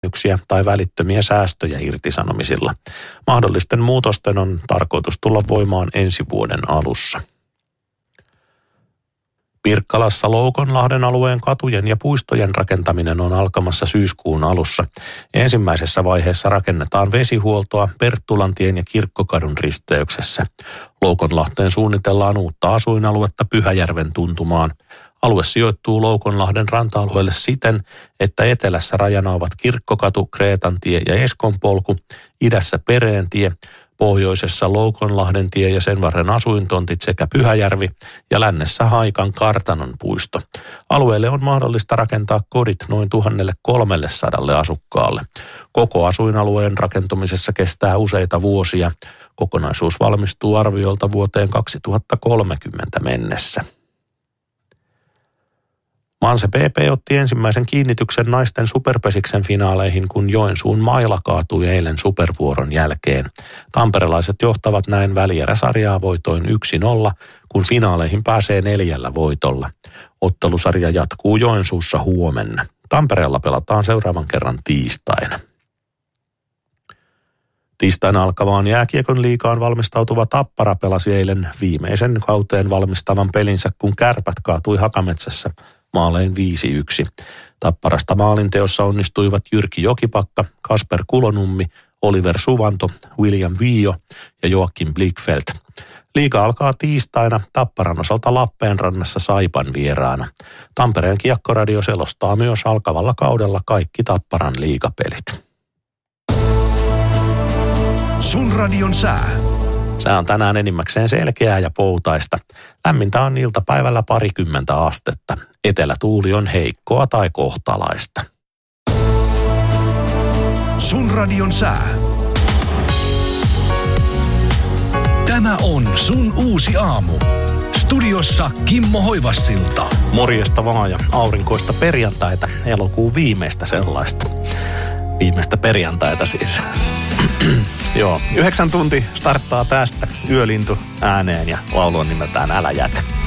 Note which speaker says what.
Speaker 1: tai välittömiä säästöjä irtisanomisilla. Mahdollisten muutosten on tarkoitus tulla voimaan ensi vuoden alussa. Pirkkalassa Loukonlahden alueen katujen ja puistojen rakentaminen on alkamassa syyskuun alussa. Ensimmäisessä vaiheessa rakennetaan vesihuoltoa Perttulantien ja Kirkkokadun risteyksessä. Loukonlahteen suunnitellaan uutta asuinaluetta Pyhäjärven tuntumaan. Alue sijoittuu Loukonlahden ranta-alueelle siten, että etelässä rajana ovat Kirkkokatu, Kreetantie ja Eskonpolku, idässä Pereentie, pohjoisessa Loukonlahden tie ja sen varren asuintontit sekä Pyhäjärvi ja lännessä Haikan kartanon puisto. Alueelle on mahdollista rakentaa kodit noin 1300 asukkaalle. Koko asuinalueen rakentumisessa kestää useita vuosia. Kokonaisuus valmistuu arviolta vuoteen 2030 mennessä. Manse BP otti ensimmäisen kiinnityksen naisten superpesiksen finaaleihin, kun Joensuun Maila kaatui eilen supervuoron jälkeen. Tamperelaiset johtavat näin välieräsarjaa voitoin 1-0, kun finaaleihin pääsee 4 voitolla. Ottelusarja jatkuu Joensuussa huomenna. Tampereella pelataan seuraavan kerran tiistaina. Tiistaina alkavaan jääkiekon liigaan valmistautuva Tappara pelasi eilen viimeisen kauteen valmistavan pelinsä, kun Kärpät kaatui Hakametsässä maalein 5-1. Tapparasta maalinteossa onnistuivat Jyrki Jokipakka, Kasper Kulonummi, Oliver Suvanto, William Vio ja Joakim Blickfeldt. Liiga alkaa tiistaina Tapparan osalta Lappeenrannassa Saipan vieraana. Tampereen Kiekkoradio selostaa myös alkavalla kaudella kaikki Tapparan liigapelit.
Speaker 2: Sun radion sää.
Speaker 1: Sää on tänään enimmäkseen selkeää ja poutaista. Lämmintä on iltapäivällä 20 astetta. Etelätuuli on heikkoa tai kohtalaista.
Speaker 2: Sun radion sää. Tämä on sun uusi aamu. Studiossa Kimmo Hoivassilta.
Speaker 1: Morjesta vaan ja aurinkoista perjantaita, elokuun viimeistä sellaista. Viimeistä perjantaita siis. Joo, 9 tunti starttaa tästä. Yölintu ääneen ja laulu on nimeltään Älä jätä.